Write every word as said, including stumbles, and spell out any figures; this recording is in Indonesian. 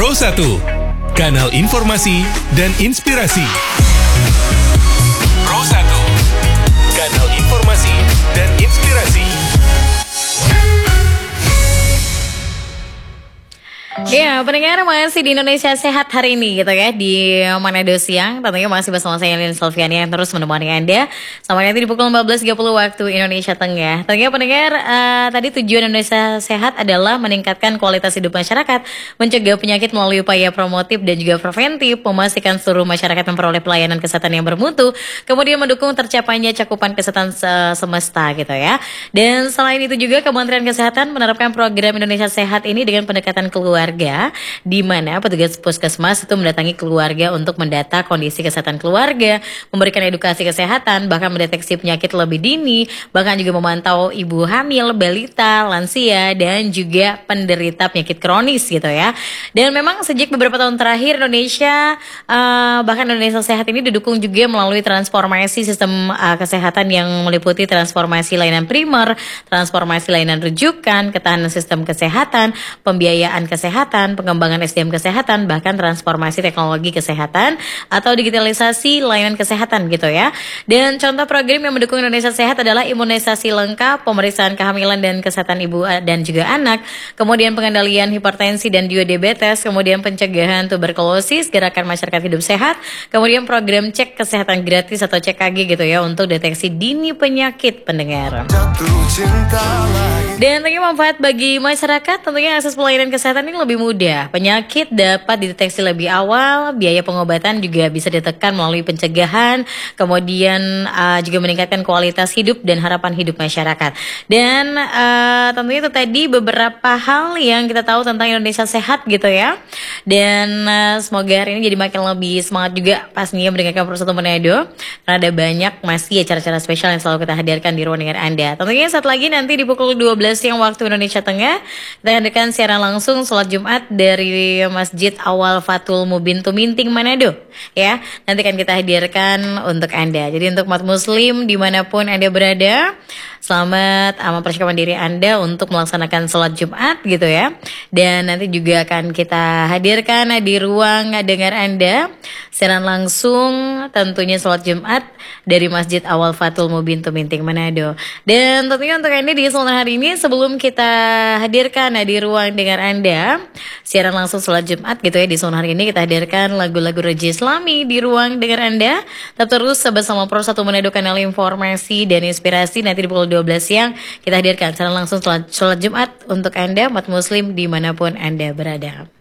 Pro satu, kanal informasi dan inspirasi. Pro satu, kanal informasi dan inspirasi. Ya, pendengar masih di Indonesia Sehat hari ini gitu ya, di Manado Siang. Tentunya masih bersama saya Lin Selviani yang terus menemani Anda sampai nanti di pukul empat belas tiga puluh waktu Indonesia Tengah. Tentunya pendengar, uh, tadi tujuan Indonesia Sehat adalah meningkatkan kualitas hidup masyarakat, mencegah penyakit melalui upaya promotif dan juga preventif, memastikan seluruh masyarakat memperoleh pelayanan kesehatan yang bermutu, kemudian mendukung tercapainya cakupan kesehatan semesta gitu ya. Dan selain itu juga Kementerian Kesehatan menerapkan program Indonesia Sehat ini dengan pendekatan keluarga, di mana petugas puskesmas itu mendatangi keluarga untuk mendata kondisi kesehatan keluarga, memberikan edukasi kesehatan, bahkan mendeteksi penyakit lebih dini, bahkan juga memantau ibu hamil, balita, lansia, dan juga penderita penyakit kronis gitu ya. Dan memang sejak beberapa tahun terakhir Indonesia, uh, bahkan Indonesia Sehat ini didukung juga melalui transformasi sistem uh, kesehatan yang meliputi transformasi layanan primer, transformasi layanan rujukan, ketahanan sistem kesehatan, pembiayaan kesehatan, pengembangan S D M kesehatan, bahkan transformasi teknologi kesehatan atau digitalisasi layanan kesehatan gitu ya. Dan contoh program yang mendukung Indonesia Sehat adalah imunisasi lengkap, pemeriksaan kehamilan dan kesehatan ibu dan juga anak, kemudian pengendalian hipertensi dan juga diabetes, kemudian pencegahan tuberkulosis, gerakan masyarakat hidup sehat, kemudian program cek kesehatan gratis atau C K G gitu ya untuk deteksi dini penyakit pendengar. Dan tentunya manfaat bagi masyarakat, tentunya akses pelayanan kesehatan ini lebih mudah. Penyakit dapat dideteksi lebih awal, biaya pengobatan juga bisa ditekan melalui pencegahan, kemudian uh, juga meningkatkan kualitas hidup dan harapan hidup masyarakat. Dan uh, tentunya itu tadi beberapa hal yang kita tahu tentang Indonesia Sehat gitu ya. Dan uh, semoga hari ini jadi makin lebih semangat juga pastinya mendengarkan Pro satu Manado, karena ada banyak masih acara-acara spesial yang selalu kita hadirkan di ruang dengar Anda. Tentunya saat lagi nanti di pukul dua belas siang waktu Indonesia Tengah, kita hadirkan siaran langsung sholat Jumat dari Masjid Awal Fatul Mubin Tuminting Manado ya. Nanti akan kita hadirkan untuk Anda. Jadi untuk umat muslim dimanapun Anda berada, selamat mempersiapkan diri Anda untuk melaksanakan sholat Jumat gitu ya. Dan nanti juga akan kita hadirkan di ruang dengar Anda siaran langsung tentunya sholat Jumat dari Masjid Awal Fatul Mubin Tuminting Manado. Dan tentunya untuk Anda di sore hari ini, sebelum kita hadirkan di ruang dengar Anda siaran langsung sholat Jumat gitu ya, di sore hari ini kita hadirkan lagu-lagu Raja Islami di ruang dengar Anda. Tetap terus bersama Pro satu Manado, kanal informasi dan inspirasi. Nanti di pukul dua belas siang kita hadirkan secara langsung sholat, sholat Jumat untuk Anda umat muslim dimanapun Anda berada.